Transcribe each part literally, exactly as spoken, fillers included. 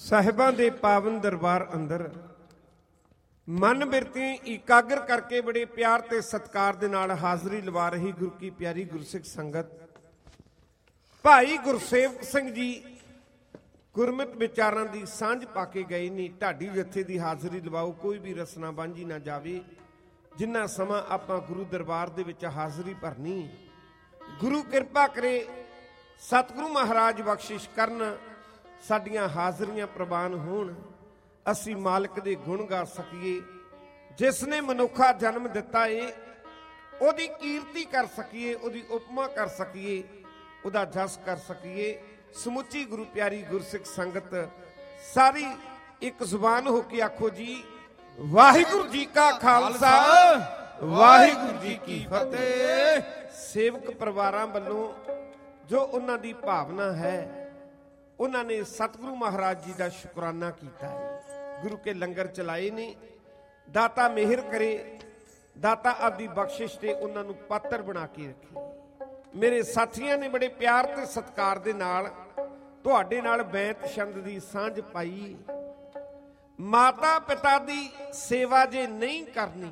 ਸਾਹਿਬਾਂ ਦੇ ਪਾਵਨ ਦਰਬਾਰ ਅੰਦਰ ਮਨ ਬਿਰਤੀ ਇਕਾਗਰ ਕਰਕੇ ਬੜੇ ਪਿਆਰ ਤੇ ਸਤਿਕਾਰ ਦੇ ਨਾਲ ਹਾਜ਼ਰੀ ਲਵਾ ਰਹੀ ਗੁਰੂ ਕੀ ਪਿਆਰੀ ਗੁਰਸਿੱਖ ਸੰਗਤ। ਭਾਈ ਗੁਰਸੇਵਕ ਸਿੰਘ ਜੀ ਗੁਰਮਤਿ ਵਿਚਾਰਾਂ ਦੀ ਸਾਂਝ ਪਾ ਕੇ ਗਏ ਨੇ। ਢਾਡੀ ਜਥੇ ਦੀ ਹਾਜ਼ਰੀ ਲਵਾਓ, ਕੋਈ ਵੀ ਰਸਨਾ ਬਾਂਝੀ ਨਾ ਜਾਵੇ। ਜਿੰਨਾ ਸਮਾਂ ਆਪਾਂ ਗੁਰੂ ਦਰਬਾਰ ਦੇ ਵਿੱਚ ਹਾਜ਼ਰੀ ਭਰਨੀ, ਗੁਰੂ ਕਿਰਪਾ ਕਰੇ, ਸਤਿਗੁਰੂ ਮਹਾਰਾਜ ਬਖਸ਼ਿਸ਼ ਕਰਨ, ਸਾਡੀਆਂ ਹਾਜ਼ਰੀਆਂ ਪ੍ਰਵਾਨ ਹੋਣ, ਅਸੀਂ ਮਾਲਕ ਦੇ ਗੁਣ ਗਾ ਸਕੀਏ। ਜਿਸ ਨੇ ਮਨੁੱਖਾ ਜਨਮ ਦਿੱਤਾ ਏ ਉਹਦੀ ਕੀਰਤੀ ਕਰ ਸਕੀਏ, ਉਹਦੀ ਉਪਮਾ ਕਰ ਸਕੀਏ, ਉਹਦਾ ਜਸ ਕਰ ਸਕੀਏ। ਸਮੁੱਚੀ ਗੁਰੂ ਪਿਆਰੀ ਗੁਰਸਿੱਖ ਸੰਗਤ ਸਾਰੀ ਇੱਕ ਜ਼ੁਬਾਨ ਹੋ ਕੇ ਆਖੋ ਜੀ, ਵਾਹਿਗੁਰੂ ਜੀ ਕਾ ਖਾਲਸਾ, ਵਾਹਿਗੁਰੂ ਜੀ ਕੀ ਫਤਿਹ। ਸੇਵਕ ਪਰਿਵਾਰਾਂ ਵੱਲੋਂ ਜੋ ਉਹਨਾਂ ਦੀ ਭਾਵਨਾ ਹੈ, ਉਹਨਾਂ ਨੇ ਸਤਿਗੁਰੂ ਮਹਾਰਾਜ ਜੀ ਦਾ ਸ਼ੁਕਰਾਨਾ ਕੀਤਾ ਹੈ। ਗੁਰੂ ਕੇ ਲੰਗਰ ਚਲਾਏ ਨੇ। ਦਾਤਾ ਮਿਹਰ ਕਰੇ, ਦਾਤਾ ਆਪਦੀ ਬਖਸ਼ਿਸ਼ ਤੇ ਉਹਨਾਂ ਨੂੰ ਪਾਤਰ ਬਣਾ ਕੇ ਰੱਖੇ। ਮੇਰੇ ਸਾਥੀਆਂ ਨੇ ਬੜੇ ਪਿਆਰ ਤੇ ਸਤਿਕਾਰ ਦੇ ਨਾਲ ਤੁਹਾਡੇ ਨਾਲ ਬੈਂਤ ਛੰਦ ਦੀ ਸਾਂਝ ਪਾਈ। ਮਾਤਾ ਪਿਤਾ ਦੀ ਸੇਵਾ ਜੇ ਨਹੀਂ ਕਰਨੀ,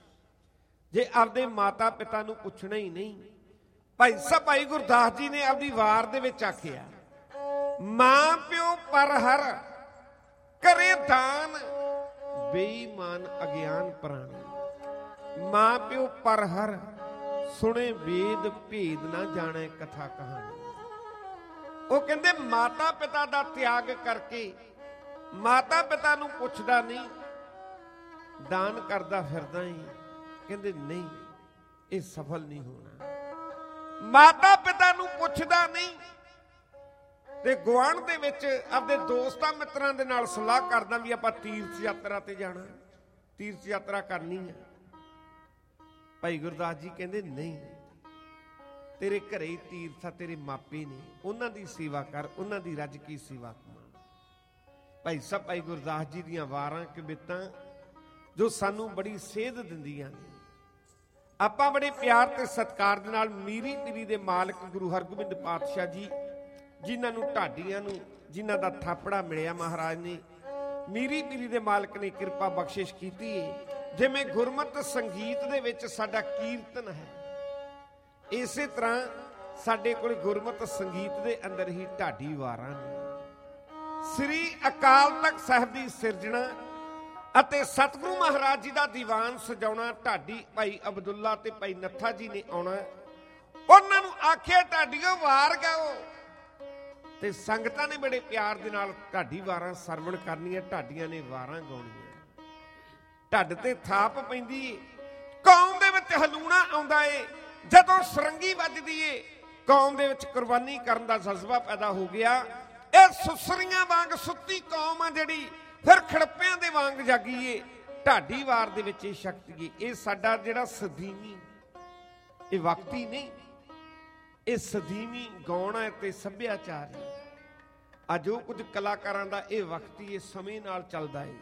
ਜੇ ਆਪਦੇ ਮਾਤਾ ਪਿਤਾ ਨੂੰ ਪੁੱਛਣਾ ਹੀ ਨਹੀਂ, ਭਾਈ ਸਾਹਿਬ ਭਾਈ ਗੁਰਦਾਸ ਜੀ ਨੇ ਆਪਦੀ ਵਾਰ ਦੇ ਵਿੱਚ ਆਖਿਆ, ਮਾਂ ਪਿਓ ਪਰ ਹਰ ਕਰੇ ਦਾਨ, ਬੇਈਮਾਨ ਅਗਿਆਨ ਪ੍ਰਾਣੀ। ਮਾਂ ਪਿਓ ਪਰ ਹਰ ਸੁਣੇ ਵੇਦ ਭੇਦ ਨਾ ਜਾਣੇ ਕਥਾ ਕਹਾਣੀ। ਉਹ ਕਹਿੰਦੇ ਮਾਤਾ ਪਿਤਾ ਦਾ ਤਿਆਗ ਕਰਕੇ ਮਾਤਾ ਪਿਤਾ ਨੂੰ ਪੁੱਛਦਾ ਨਹੀਂ, ਦਾਨ ਕਰਦਾ ਫਿਰਦਾ ਹੀ। ਕਹਿੰਦੇ ਨਹੀਂ, ਇਹ ਸਫਲ ਨਹੀਂ ਹੋਣਾ। ਮਾਤਾ ਪਿਤਾ ਨੂੰ ਪੁੱਛਦਾ ਨਹੀਂ ਤੇ ਗੁਆਂਢ ਦੇ ਵਿੱਚ ਆਪਦੇ ਦੋਸਤਾਂ ਮਿੱਤਰਾਂ ਦੇ ਨਾਲ ਸਲਾਹ ਕਰਦਾ ਵੀ ਆਪਾਂ ਤੀਰਥ ਯਾਤਰਾ ਤੇ ਜਾਣਾ, ਤੀਰਥ ਯਾਤਰਾ ਕਰਨੀ ਹੈ। ਭਾਈ ਗੁਰਦਾਸ ਜੀ ਕਹਿੰਦੇ ਨਹੀਂ, ਤੇਰੇ ਘਰੇ ਹੀ ਤੀਰਥ ਆ, ਤੇਰੇ ਮਾਪੇ ਨੇ, ਉਹਨਾਂ ਦੀ ਸੇਵਾ ਕਰ, ਉਹਨਾਂ ਦੀ ਰੱਜ ਕੀ ਸੇਵਾ ਕਰ। ਭਾਈ ਸਾਹਿਬ ਭਾਈ ਗੁਰਦਾਸ ਜੀ ਦੀਆਂ ਵਾਰਾਂ ਕਵਿਤਾਂ ਜੋ ਸਾਨੂੰ ਬੜੀ ਸੇਧ ਦਿੰਦੀਆਂ ਨੇ। ਆਪਾਂ ਬੜੇ ਪਿਆਰ ਤੇ ਸਤਿਕਾਰ ਦੇ ਨਾਲ ਮੀਰੀ ਪੀਰੀ ਦੇ ਮਾਲਕ ਗੁਰੂ ਹਰਗੋਬਿੰਦ ਪਾਤਸ਼ਾਹ ਜੀ, ਜਿਨ੍ਹਾਂ ਨੂੰ ਢਾਡੀਆਂ ਨੂੰ ਜਿਨ੍ਹਾਂ ਦਾ ਥਾਪੜਾ ਮਿਲਿਆ ਮਹਾਰਾਜ ਨੇ, ਮੀਰੀ ਪੀਰੀ ਦੇ ਮਾਲਕ ਨੇ ਕਿਰਪਾ ਬਖਸ਼ਿਸ਼ ਕੀਤੀ ਹੈ। ਜਿਵੇਂ ਗੁਰਮਤਿ ਸੰਗੀਤ ਦੇ ਵਿੱਚ ਸਾਡਾ ਕੀਰਤਨ ਹੈ, ਇਸੇ ਤਰ੍ਹਾਂ ਸਾਡੇ ਕੋਲ ਗੁਰਮਤਿ ਸੰਗੀਤ ਦੇ ਅੰਦਰ ਹੀ ਢਾਡੀ ਵਾਰਾਂ ਨੇ। ਸ੍ਰੀ ਅਕਾਲ ਤਖਤ ਸਾਹਿਬ ਦੀ ਸਿਰਜਣਾ ਅਤੇ ਸਤਿਗੁਰੂ ਮਹਾਰਾਜ ਜੀ ਦਾ ਦੀਵਾਨ ਸਜਾਉਣਾ, ਢਾਡੀ ਭਾਈ ਅਬਦੁੱਲਾ ਤੇ ਭਾਈ ਨੱਥਾ ਜੀ ਨੇ ਆਉਣਾ। ਉਹਨਾਂ ਨੂੰ ਆਖਿਆ ਢਾਡੀਓ ਵਾਰ ਗਾਓ, ਤੇ ਸੰਗਤਾਂ ਨੇ ਬੜੇ ਪਿਆਰ ਦੇ ਨਾਲ ਢਾਡੀ ਵਾਰਾਂ ਸਰਵਣ ਕਰਨੀਆਂ, ਢਾਡੀਆਂ ਨੇ ਵਾਰਾਂ ਗਾਉਣੀਆਂ। ਢੱਡ ਤੇ ਥਾਪ ਪੈਂਦੀ ਏ, ਕੌਮ ਦੇ ਵਿੱਚ ਹਲੂਣਾ ਆਉਂਦਾ ਏ। ਜਦੋਂ ਸਰੰਗੀ ਵੱਜਦੀ ਏ, ਕੌਮ ਦੇ ਵਿੱਚ ਕੁਰਬਾਨੀ ਕਰਨ ਦਾ ਜਜ਼ਬਾ ਪੈਦਾ ਹੋ ਗਿਆ। ਇਹ ਸੁਸਰੀਆਂ ਵਾਂਗ ਸੁੱਤੀ ਕੌਮ ਆ ਜਿਹੜੀ, ਫਿਰ ਖੜੱਪਿਆਂ ਦੇ ਵਾਂਗ ਜਾਗੀ ਏ। ਢਾਡੀ ਵਾਰ ਦੇ ਵਿੱਚ ਇਹ ਸ਼ਕਤੀ ਏ। ਇਹ ਸਾਡਾ ਜਿਹੜਾ ਸਦੀਵੀ, ਇਹ ਵਕਤੀ ਨਹੀਂ, ਇਹ ਸਦੀਵੀ ਗਾਉਣ ਹੈ ਤੇ ਸੱਭਿਆਚਾਰ ਹੈ। ਅੱਜ ਉਹ ਕੁਝ ਕਲਾਕਾਰਾਂ ਦਾ ਇਹ ਵਕਤੀ, ਇਹ ਸਮੇਂ ਨਾਲ ਚੱਲਦਾ ਹੈ।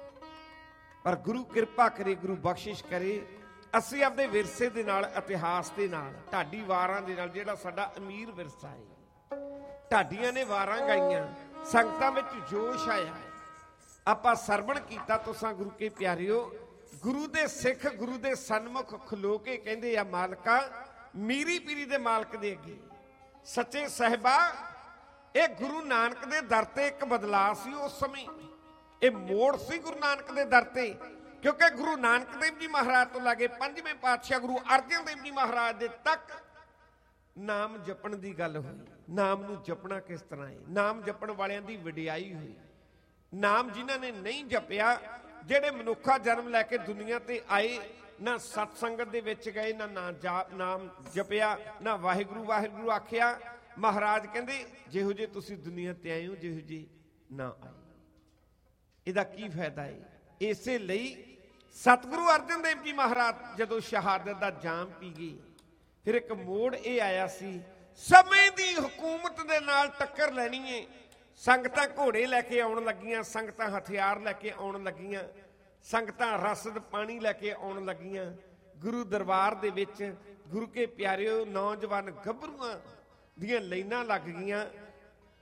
ਪਰ ਗੁਰੂ ਕਿਰਪਾ ਕਰੇ, ਗੁਰੂ ਬਖਸ਼ਿਸ਼ ਕਰੇ, ਅਸੀਂ ਆਪਣੇ ਵਿਰਸੇ ਦੇ ਨਾਲ, ਇਤਿਹਾਸ ਦੇ ਨਾਲ, ਢਾਡੀ ਵਾਰਾਂ ਦੇ ਨਾਲ, ਜਿਹੜਾ ਸਾਡਾ ਅਮੀਰ ਵਿਰਸਾ ਹੈ। ਢਾਡੀਆਂ ਨੇ ਵਾਰਾਂ ਗਾਈਆਂ, ਸੰਗਤਾਂ ਵਿੱਚ ਜੋਸ਼ ਆਇਆ। ਆਪਾਂ ਸਰਵਣ ਕੀਤਾ। ਤੁਸਾਂ ਗੁਰੂ ਕੇ ਪਿਆਰਿਓ, ਗੁਰੂ ਦੇ ਸਿੱਖ ਗੁਰੂ ਦੇ ਸਨਮੁਖ ਖਲੋ ਕੇ ਕਹਿੰਦੇ ਆ, ਮਾਲਕਾ ਮੀਰੀ ਪੀਰੀ ਦੇ ਮਾਲਕ ਦੇ ਅੱਗੇ ਸੱਚੇ ਸਾਹਿਬਾ, ਇਹ ਗੁਰੂ ਨਾਨਕ ਦੇ ਦਰ ਤੇ ਇੱਕ ਬਦਲਾਅ ਸੀ। ਉਸ ਸਮੇਂ ਇਹ ਮੋੜ ਸੀ ਗੁਰੂ ਨਾਨਕ ਦੇ ਦਰ ਤੇ, ਕਿਉਂਕਿ ਗੁਰੂ ਨਾਨਕ ਦੇਵ ਜੀ ਮਹਾਰਾਜ ਤੋਂ ਲਾਗੇ ਪੰਜਵੇਂ ਪਾਤਸ਼ਾਹ ਗੁਰੂ ਅਰਜਨ ਦੇਵ ਜੀ ਮਹਾਰਾਜ ਦੇ ਤੱਕ ਨਾਮ ਜਪਣ ਦੀ ਗੱਲ ਹੋਈ। ਨਾਮ ਨੂੰ ਜਪਣਾ ਕਿਸ ਤਰ੍ਹਾਂ ਹੈ, ਨਾਮ ਜਪਣ ਵਾਲਿਆਂ ਦੀ ਵਡਿਆਈ ਹੋਈ। ਨਾਮ ਜਿਨ੍ਹਾਂ ਨੇ ਨਹੀਂ ਜਪਿਆ, ਜਿਹੜੇ ਮਨੁੱਖਾ ਜਨਮ ਲੈ ਕੇ ਦੁਨੀਆ ਤੇ ਆਏ, ਨਾ ਸਤ ਸੰਗਤ ਦੇ ਵਿੱਚ ਗਏ, ਨਾ ਨਾਮ ਜਪਿਆ, ਨਾ ਵਾਹਿਗੁਰੂ ਵਾਹਿਗੁਰੂ ਆਖਿਆ। ਮਹਾਰਾਜ ਕਹਿੰਦੇ ਜਿਹੋ ਜੇ ਤੁਸੀਂ ਦੁਨੀਆ ਤੇ ਆਏ ਹੋ, ਜਿਹੋ ਜੇ ਨਾ ਆਏ, ਇਹਦਾ ਕੀ ਫਾਇਦਾ ਹੈ। ਇਸੇ ਲਈ ਸਤਿਗੁਰੂ ਅਰਜਨ ਦੇਵ ਜੀ ਮਹਾਰਾਜ ਜਦੋਂ ਸ਼ਹਾਦਤ ਦਾ ਜਾਮ ਪੀ ਗਏ, ਫਿਰ ਇੱਕ ਮੋੜ ਇਹ ਆਇਆ ਸੀ, ਸਮੇਂ ਦੀ ਹਕੂਮਤ ਦੇ ਨਾਲ ਟੱਕਰ ਲੈਣੀ ਏ। ਸੰਗਤਾਂ ਘੋੜੇ ਲੈ ਕੇ ਆਉਣ ਲੱਗੀਆਂ, ਸੰਗਤਾਂ ਹਥਿਆਰ ਲੈ ਕੇ ਆਉਣ ਲੱਗੀਆਂ, ਸੰਗਤਾਂ ਰਸਦ ਪਾਣੀ ਲੈ ਕੇ ਆਉਣ ਲੱਗੀਆਂ। ਗੁਰੂ ਦਰਬਾਰ ਦੇ ਵਿੱਚ ਗੁਰੂ ਕੇ ਪਿਆਰਿਓ, ਨੌਜਵਾਨ ਗੱਭਰੂਆਂ ਦੀਆਂ ਲਾਈਨਾਂ ਲੱਗ ਗਈਆਂ।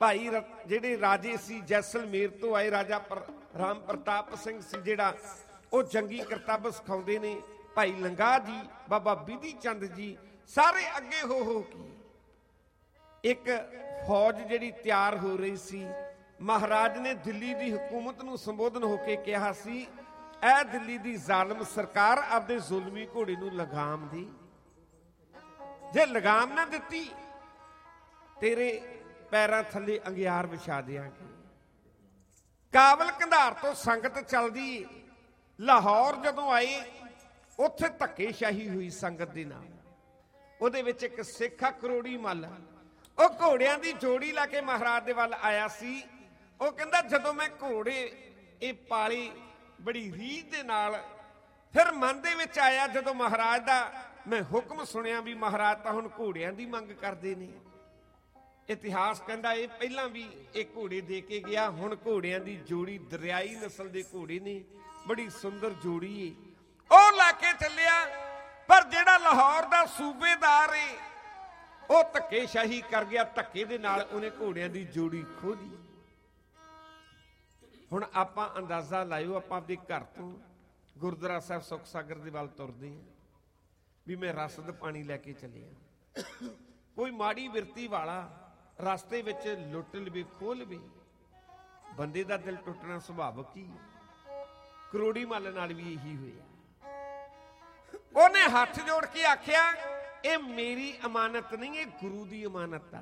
ਭਾਈ ਜਿਹੜੇ ਰਾਜੇ ਸੀ ਜੈਸਲਮੇਰ ਤੋਂ ਆਏ, ਰਾਜਾ ਰਾਮ ਪ੍ਰਤਾਪ ਸਿੰਘ ਸੀ ਜਿਹੜਾ, ਉਹ ਜੰਗੀ ਕਰਤੱਵ ਸਿਖਾਉਂਦੇ ਨੇ। ਭਾਈ ਲੰਗਾ ਜੀ, ਬਾਬਾ ਬਿਧੀ ਚੰਦ ਜੀ, ਸਾਰੇ ਅੱਗੇ ਹੋ ਹੋ ਕੇ ਇੱਕ ਫੌਜ ਜਿਹੜੀ ਤਿਆਰ ਹੋ ਰਹੀ ਸੀ। ਮਹਾਰਾਜ ਨੇ ਦਿੱਲੀ ਦੀ ਹਕੂਮਤ ਨੂੰ ਸੰਬੋਧਨ ਹੋ ਕੇ ਕਿਹਾ ਸੀ, ਐ ਦਿੱਲੀ ਦੀ ਜ਼ਾਲਮ ਸਰਕਾਰ, ਆਪਦੇ ਜ਼ੁਲਮੀ ਘੋੜੇ ਨੂੰ ਲਗਾਮ ਦੇ। ਜੇ ਲਗਾਮ ਨਾ ਦਿੱਤੀ, ਤੇਰੇ ਪੈਰਾਂ ਥੱਲੇ ਅੰਗਿਆਰ ਵਿਛਾ ਦਿਆਂਗੇ। ਕਾਬਲ ਕੰਧਾਰ ਤੋਂ ਸੰਗਤ ਚੱਲਦੀ ਲਾਹੌਰ ਜਦੋਂ ਆਏ, ਉੱਥੇ ਧੱਕੇਸ਼ਾਹੀ ਹੋਈ ਸੰਗਤ ਦੇ ਨਾਲ। ਉਹਦੇ ਵਿੱਚ ਇੱਕ ਸਿੱਖ ਆ ਕਰੋੜੀ ਮੱਲ, ਉਹ ਘੋੜਿਆਂ ਦੀ ਜੋੜੀ ਲਾ ਕੇ ਮਹਾਰਾਜ ਦੇ ਵੱਲ ਆਇਆ ਸੀ। ਉਹ ਕਹਿੰਦਾ ਜਦੋਂ ਮੈਂ ਘੋੜੇ ਇਹ ਪਾਲੀ ਬੜੀ ਰੀਝ ਦੇ ਨਾਲ, ਫਿਰ ਮਨ ਦੇ ਵਿੱਚ ਆਇਆ ਜਦੋਂ ਮਹਾਰਾਜ ਦਾ ਮੈਂ ਹੁਕਮ ਸੁਣਿਆ ਵੀ ਮਹਾਰਾਜ ਤਾਂ ਹੁਣ ਘੋੜਿਆਂ ਦੀ ਮੰਗ ਕਰਦੇ ਨੇ। ਇਤਿਹਾਸ ਕਹਿੰਦਾ ਇਹ ਪਹਿਲਾਂ ਵੀ ਇਹ ਘੋੜੇ ਦੇ ਕੇ ਗਿਆ, ਹੁਣ ਘੋੜਿਆਂ ਦੀ ਜੋੜੀ ਦਰਿਆਈ ਨਸਲ ਦੇ ਘੋੜੇ ਨੇ, ਬੜੀ ਸੁੰਦਰ ਜੋੜੀ ਏ, ਉਹ ਲੈ ਕੇ ਚੱਲਿਆ। ਪਰ ਜਿਹੜਾ ਲਾਹੌਰ ਦਾ ਸੂਬੇਦਾਰ ਏ, ਉਹ ਧੱਕੇਸ਼ਾਹੀ ਕਰ ਗਿਆ, ਧੱਕੇ ਦੇ ਨਾਲ ਉਹਨੇ ਘੋੜਿਆਂ ਦੀ ਜੋੜੀ ਖੋਹ ਲਈ। ਹੁਣ ਆਪਾਂ ਅੰਦਾਜ਼ਾ ਲਾਇਓ, ਆਪਾਂ ਆਪਦੇ ਘਰ ਤੋਂ ਗੁਰਦੁਆਰਾ ਸਾਹਿਬ ਸੁੱਖ ਸਾਗਰ ਦੇ ਵੱਲ ਤੁਰਦੇ ਹਾਂ ਵੀ ਮੈਂ ਰਸਦ ਪਾਣੀ ਲੈ ਕੇ ਚੱਲਿਆ। ਕੋਈ ਮਾੜੀ ਬਿਰਤੀ ਵਾਲਾ ਰਸਤੇ ਵਿੱਚ ਲੁੱਟ ਲਵੇ, ਖੋਹ ਲਵੇ, ਬੰਦੇ ਦਾ ਦਿਲ ਟੁੱਟਣਾ ਸੁਭਾਵਿਕ ਹੀ। ਕਰੋੜੀ ਮੱਲ ਨਾਲ ਵੀ ਇਹੀ ਹੋਇਆ। ਉਹਨੇ ਹੱਥ ਜੋੜ ਕੇ ਆਖਿਆ, ਇਹ ਮੇਰੀ ਅਮਾਨਤ ਨਹੀਂ, ਇਹ ਗੁਰੂ ਦੀ ਅਮਾਨਤ ਆ।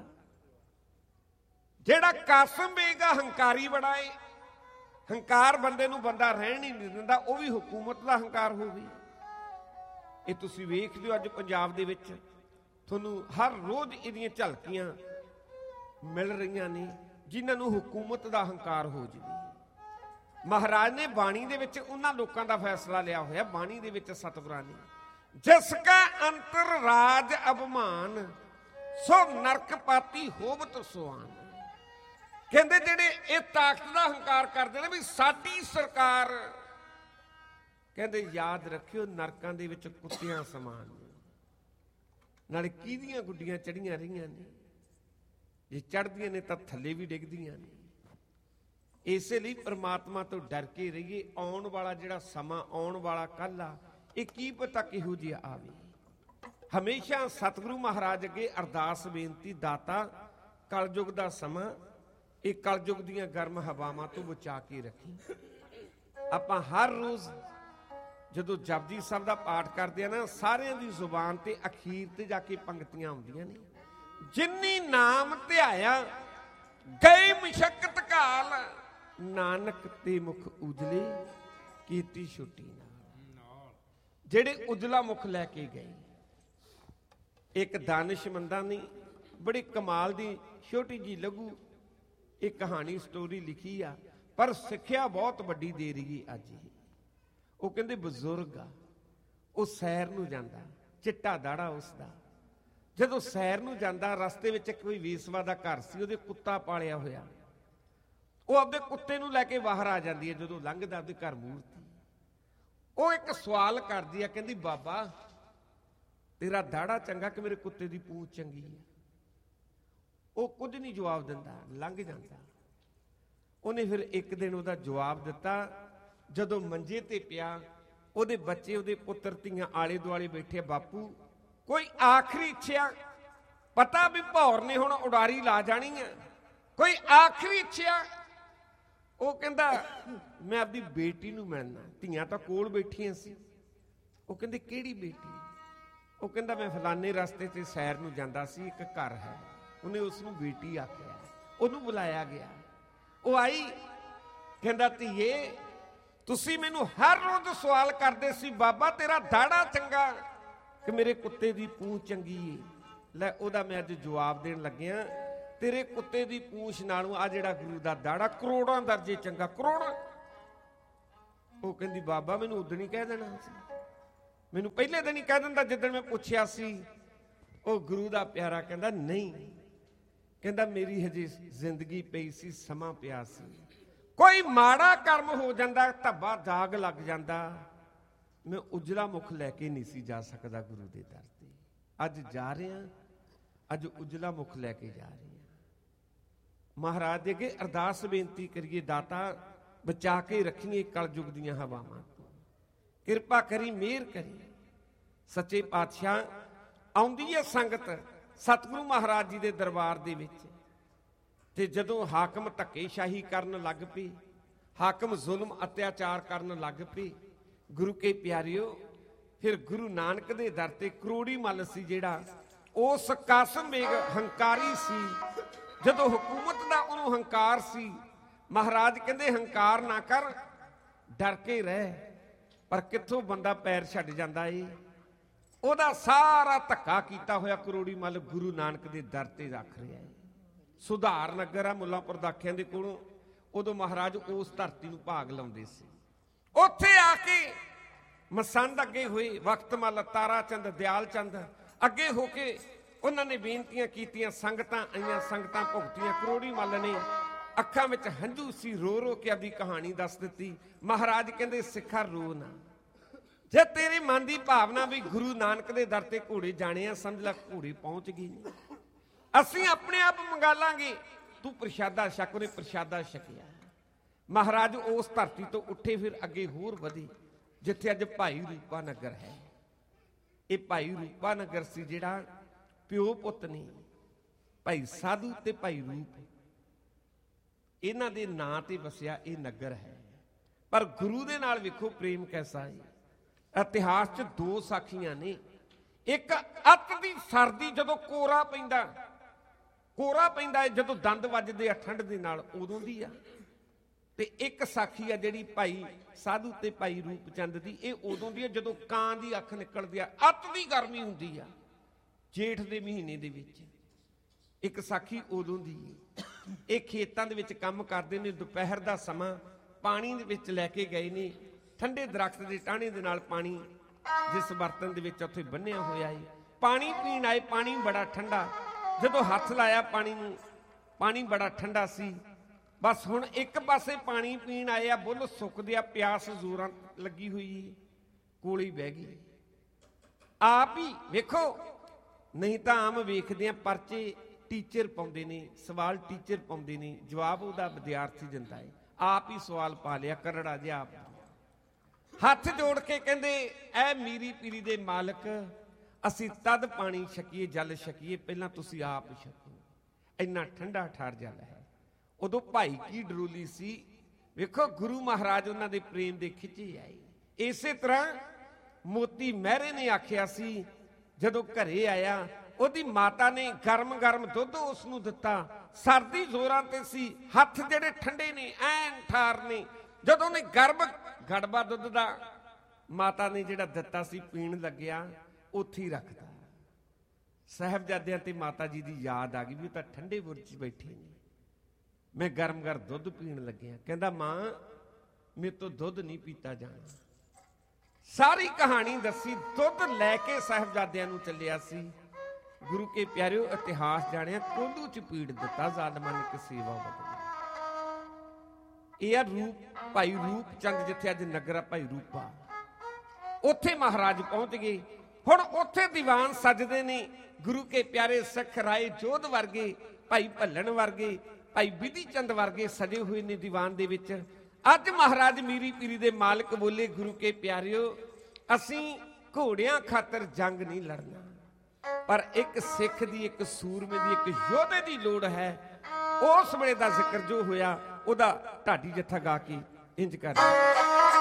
ਜਿਹੜਾ ਕਾਸਮ ਬੇਗ ਆ, ਹੰਕਾਰੀ ਬੜਾ ਏ। ਹੰਕਾਰ ਬੰਦੇ ਨੂੰ ਬੰਦਾ ਰਹਿਣ ਹੀ ਨਹੀਂ ਦਿੰਦਾ, ਉਹ ਵੀ ਹਕੂਮਤ ਦਾ ਹੰਕਾਰ ਹੋ ਗਈ। ਇਹ ਤੁਸੀਂ ਵੇਖਦੇ ਹੋ ਅੱਜ ਪੰਜਾਬ ਦੇ ਵਿੱਚ, ਤੁਹਾਨੂੰ ਹਰ ਰੋਜ਼ ਇਹਦੀਆਂ ਝਲਕੀਆਂ ਮਿਲ ਰਹੀਆਂ ਨੇ, ਜਿਨ੍ਹਾਂ ਨੂੰ ਹਕੂਮਤ ਦਾ ਹੰਕਾਰ ਹੋ ਜਾਵੇ। ਮਹਾਰਾਜ ਨੇ ਬਾਣੀ ਦੇ ਵਿੱਚ ਉਹਨਾਂ ਲੋਕਾਂ ਦਾ ਫੈਸਲਾ ਲਿਆ ਹੋਇਆ। ਬਾਣੀ ਦੇ ਵਿੱਚ ਸਤਿਗੁਰਾਂ ਨੇ, ਜਿਸ ਕਾ ਅੰਤਰ ਰਾਜ ਅਭਮਾਨ, ਸੋ ਨਰਕ ਪਾਤੀ ਹੋਵਤ ਸੁਆਨ। ਕਹਿੰਦੇ ਜਿਹੜੇ ਇਹ ਤਾਕਤ ਦਾ ਹੰਕਾਰ ਕਰਦੇ ਨੇ ਵੀ ਸਾਡੀ ਸਰਕਾਰ, ਕਹਿੰਦੇ ਯਾਦ ਰੱਖਿਓ ਨਰਕਾਂ ਦੇ ਵਿੱਚ ਕੁੱਤਿਆਂ ਸਮਾਨ ਨੇ। ਨਾਲੇ ਕਿਹਦੀਆਂ ਗੁੱਡੀਆਂ ਚੜੀਆਂ ਰਹੀਆਂ ਨੇ, ਜੇ ਚੜਦੀਆਂ ਨੇ ਤਾਂ ਥੱਲੇ ਵੀ ਡਿੱਗਦੀਆਂ ਨੇ। ਇਸੇ ਲਈ ਪ੍ਰਮਾਤਮਾ ਤੋਂ ਡਰ ਕੇ ਰਹੀਏ। ਆਉਣ ਵਾਲਾ ਜਿਹੜਾ ਸਮਾਂ, ਆਉਣ ਵਾਲਾ ਕੱਲ ਆ, ਇਹ ਕੀ ਪਤਾ ਕਿਹੋ ਜਿਹਾ ਆਵੇ। ਹਮੇਸ਼ਾ ਸਤਿਗੁਰੂ ਮਹਾਰਾਜ ਅੱਗੇ ਅਰਦਾਸ ਬੇਨਤੀ, ਦਾਤਾ ਕਲਯੁਗ ਦਾ ਸਮਾਂ, ਇਹ ਕਲਯੁਗ ਦੀਆਂ ਗਰਮ ਹਵਾਵਾਂ ਤੋਂ ਬਚਾ ਕੇ ਰੱਖੀ। ਆਪਾਂ ਹਰ ਰੋਜ਼ ਜਦੋਂ ਜਪਜੀ ਸਾਹਿਬ ਦਾ ਪਾਠ ਕਰਦੇ ਆ ਨਾ, ਸਾਰਿਆਂ ਦੀ ਜ਼ੁਬਾਨ ਤੇ ਅਖੀਰ ਤੇ ਜਾ ਕੇ ਪੰਕਤੀਆਂ ਆਉਂਦੀਆਂ ਨੇ, ਜਿਨਨੀ ਨਾਮ ਧਿਆਇਆ ਗਏ ਮੁਸ਼ੱਕਤ ਕਾਲ, ਨਾਨਕ ਤੇ ਮੁਖ ਉਜਲੇ ਕੀਤੀ ਛੁੱਟੀ ਨਾਲ। ਜਿਹੜੇ ਉਜਲਾ ਮੁਖ ਲੈ ਕੇ ਗਏ। ਇੱਕ ਦਾਨਿਸ਼ਮੰਦਾਂ ਨੇ ਬੜੀ ਕਮਾਲ ਦੀ ਛੋਟੀ ਜੀ ਲਘੂ ਇਹ ਕਹਾਣੀ ਸਟੋਰੀ ਲਿਖੀ ਆ, ਪਰ ਸਿੱਖਿਆ ਬਹੁਤ ਵੱਡੀ ਦੇ ਰਹੀ ਅੱਜ ਇਹ। ਉਹ ਕਹਿੰਦੇ ਬਜ਼ੁਰਗ ਆ, ਉਹ ਸੈਰ ਨੂੰ ਜਾਂਦਾ, ਚਿੱਟਾ ਦਾੜਾ ਉਸਦਾ। ਜਦੋਂ ਸੈਰ ਨੂੰ ਜਾਂਦਾ, ਰਸਤੇ ਵਿੱਚ ਕੋਈ ਵੇਸਵਾ ਦਾ ਘਰ ਸੀ, ਉਹਦੇ ਕੁੱਤਾ ਪਾਲਿਆ ਹੋਇਆ। ਉਹ ਆਪਦੇ ਕੁੱਤੇ ਨੂੰ ਲੈ ਕੇ ਬਾਹਰ ਆ ਜਾਂਦੀ ਹੈ। ਜਦੋਂ ਲੰਘਦਾ ਉਹਦੇ ਘਰ ਮੂਰਤੀ, ਉਹ ਇੱਕ ਸਵਾਲ ਕਰਦੀ ਆ, ਕਹਿੰਦੀ ਬਾਬਾ ਤੇਰਾ ਦਾੜਾ ਚੰਗਾ ਕਿ ਮੇਰੇ ਕੁੱਤੇ ਦੀ ਪੂੰਛ ਚੰਗੀ ਹੈ? ਉਹ ਕੁਝ ਨਹੀਂ ਜਵਾਬ ਦਿੰਦਾ, ਲੰਘ ਜਾਂਦਾ। ਉਹਨੇ ਫਿਰ ਇੱਕ ਦਿਨ ਉਹਦਾ ਜਵਾਬ ਦਿੱਤਾ। ਜਦੋਂ ਮੰਜੇ ਤੇ ਪਿਆ, ਉਹਦੇ ਬੱਚੇ, ਉਹਦੇ ਪੁੱਤਰ ਧੀਆਂ ਆਲੇ ਦੁਆਲੇ ਬੈਠੇ, ਬਾਪੂ ਕੋਈ ਆਖਰੀ ਇੱਛਾ? ਪਤਾ ਵੀ ਭੌਰ ਨੇ ਹੁਣ ਉਡਾਰੀ ਲਾ ਜਾਣੀ ਹੈ, ਕੋਈ ਆਖਰੀ ਇੱਛਾ? ਉਹ ਕਹਿੰਦਾ ਮੈਂ ਆਪਦੀ ਬੇਟੀ ਨੂੰ ਮਿਲਣਾ। ਧੀਆਂ ਤਾਂ ਕੋਲ ਬੈਠੀਆਂ ਸੀ। ਉਹ ਕਹਿੰਦੇ ਕਿਹੜੀ ਬੇਟੀ? ਉਹ ਕਹਿੰਦਾ ਮੈਂ ਫਲਾਨੇ ਰਸਤੇ ਤੇ ਸੈਰ ਨੂੰ ਜਾਂਦਾ ਸੀ, ਇੱਕ ਘਰ ਹੈ, ਉਹਨੇ ਉਸ ਨੂੰ ਬੇਟੀ ਆਖਿਆ। ਉਹਨੂੰ ਬੁਲਾਇਆ ਗਿਆ, ਉਹ ਆਈ। ਕਹਿੰਦਾ ਧੀਏ ਤੁਸੀਂ ਮੈਨੂੰ ਹਰ ਰੋਜ਼ ਸਵਾਲ ਕਰਦੇ ਸੀ, ਬਾਬਾ ਤੇਰਾ ਦਾੜਾ ਚੰਗਾ ਕਿ ਮੇਰੇ ਕੁੱਤੇ ਦੀ ਪੂੰਛ ਚੰਗੀ ਏ। ਲੈ ਉਹਦਾ ਮੈਂ ਅੱਜ ਜਵਾਬ ਦੇਣ ਲੱਗਿਆ। ਤੇਰੇ ਕੁੱਤੇ ਦੀ ਪੂੰਛ ਨਾਲੋਂ ਆ ਜਿਹੜਾ ਗੁਰੂ ਦਾ ਦਾੜਾ ਕਰੋੜਾਂ ਦਰਜੇ ਚੰਗਾ, ਕਰੋੜਾਂ। ਉਹ ਕਹਿੰਦੀ ਬਾਬਾ ਮੈਨੂੰ ਉਦਣ ਹੀ ਕਹਿ ਦੇਣਾ ਸੀ, ਮੈਨੂੰ ਪਹਿਲੇ ਦਿਨ ਹੀ ਕਹਿ ਦਿੰਦਾ ਜਿੱਦਣ ਮੈਂ ਪੁੱਛਿਆ ਸੀ। ਉਹ ਗੁਰੂ ਦਾ ਪਿਆਰਾ ਕਹਿੰਦਾ ਨਹੀਂ, ਕਹਿੰਦਾ ਮੇਰੀ ਹਜੇ ਜ਼ਿੰਦਗੀ ਪਈ ਸੀ, ਸਮਾਂ ਪਿਆ ਸੀ। ਕੋਈ ਮਾੜਾ ਕਰਮ ਹੋ ਜਾਂਦਾ, ਧੱਬਾ ਦਾਗ ਲੱਗ ਜਾਂਦਾ, ਮੈਂ ਉਜਲਾ ਮੁਖ ਲੈ ਕੇ ਨਹੀਂ ਸੀ ਜਾ ਸਕਦਾ ਗੁਰੂ ਦੇ ਦਰ ਤੇ। ਅੱਜ ਜਾ ਰਿਹਾ, ਅੱਜ ਉਜਲਾ ਮੁਖ ਲੈ ਕੇ ਜਾ ਰਹੇ ਹਾਂ। महाराज दे अगे अरदास बेनती करिए, दाता बचा के रखिए कलयुग दीआं हवावां तों, किरपा करी मेहर करी। सच्चे पातशाह आउंदी है संगत सतगुरु महाराज जी दे दरबार दे विच, ते जदों हाकम धक्केशाही करन लग पे, हाकम जुल्म अत्याचार करन लग पे, गुरु के प्यारिओ फिर गुरु नानक दे दर ते करोड़ी मल सी जिहड़ा उस कासम बेग हंकारी सी, जदों हुकूमत दा उहनूं हंकार सी, महाराज कहंदे हंकार ना कर, डर के रह। पर कित्थों बंदा पैर छड्ड जांदा ए। ओहदा सारा धक्का कीता होया करोड़ी मल गुरु नानक दे दर ते रख रिहा है। सुधार नगर आ मुल्लांपुर दाखियां दे कोलों, उदों महाराज उस धरती नूं भाग लाउंदे सी। उत्थे आके मसंद अगे होए, वक्त मल, तारा चंद, दयाल चंद अगे होके उन्हां ने बेनतियां कीतियां, संगतां आईयां, संगतां भुगतियां। करोड़ी मल ने अखां विच हंझू सी, रो रो के अपनी कहानी दस दित्ती। महाराज कहंदे सिखा रो ना, जे तेरे मन की भावना भी गुरु नानक दे दर ते घोड़े जाने आ, समझ ला घोड़े पहुंच गए ने, असीं अपने आप मंगा लांगे, तू प्रशादा छक। उहने प्रशादा छकिया। महाराज उस धरती तो उठे, फिर अगे होर वधे जिथे अज भाई रूपा नगर है। ये भाई रूपा नगर सी जिहड़ा प्यो पुत ने, भाई साधु ते भाई रूप, इन्हां दे नां ते वसिया ये नगर है। पर गुरु दे नाल वेखो प्रेम कैसा है। इतिहास च दो साखियां ने, एक अत दी सर्दी जदों कोरा पैंदा, कोरा पैंदा है जदों दंद वजदे आ ठंड दे नाल, उदों दी आ। ते एक साखी आ जिहड़ी भाई साधु ते भाई रूप चंद दी, ये उदों दी आ जदों ਕਾਂ दी अख निकलदी आ, अत दी गर्मी हुंदी आ जेठ दे महीने दे विच। एक साखी उदों दी है। ये खेतां दे विच काम करदे ने, दोपहर दा समां पानी दे विच लैके गए ने, ठंडे दरख्त दे टाहणे दे नाल पानी जिस बर्तन दे विच उत्थे बन्निया होया है, पानी पीण आए, पानी बड़ा ठंडा। जदों हथ लाया पानी नूं, पानी बड़ा ठंडा सी। बस हुण एक पासे पानी पीण आए आ, बुੱਲ सुकदे आ, प्यास जोरां लगी हुई है, कोल ही बह गई। आप ही वेखो, नहीं तां आम वेखदे आ परचे टीचर पाउंदे ने, सवाल टीचर पाउंदे ने, जवाब उहदा विद्यार्थी दिंदा है। आप ही सवाल पा लिया करड़ा जिहा, आप हथ जोड़ के कहंदे, ऐ मीरी पीरी दे मालक, असीं तद पानी छकीए, जल छकीए, पहलां तुसीं आप छको, इन्ना ठंडा ठार जल है। उदों भाई की डरोली सी, वेखो गुरु महाराज उन्हां दे प्रेम दे खिचे आए। इसे तरह मोती महरे ने आखिया सी, जदों घरे आया ਉਹਦੀ माता ने गर्म गर्म दुध उसनूं दिता। सर्दी जोरां ते सी, हथ जिहड़े ठंडे ने, ऐन ठार ने। जदों ने गर्म गड़बा दुध दा माता ने जिहड़ा दिता सी पीण लग्या, उत्थे ही रखता। साहिबजादियां ते माता जी दी याद आ गई भी तां ठंडे बुरज बैठे ने, मैं गर्म गर्म दुध पीण लग्या। कहंदा मां मेरे तो दुध नहीं पीता जाना। सारी कहानी दसी, दुध लैके साहिबजादियां नूं चलिया सी। गुरु के प्यारिओ इतिहास जानिया, कोंदू च पीड़ दिता जालमां ने कि सेवा बदली। यह रूप भाई रूप चंद जिथे अज नगर आ भाई रूपा, उत्थे महाराज पहुंच गए। हुण उत्थे दीवान सजदे ने, गुरु के प्यारे सिख राय जोध वर्गे, भाई भल्लन वर्गे, भाई विधि चंद वर्गे सजे हुए ने दीवान दे विच। अज महाराज मीरी पीरी दे मालिक बोले, गुरु के प्यारिओ असीं घोड़ियां खातर जंग नहीं लड़ना, पर एक सिख दी, एक सूरमे दी, एक योधे दी लोड़ है। उस वेले दा जिक्र जो होया, उहदा ढाडी जत्था गा के इंज कर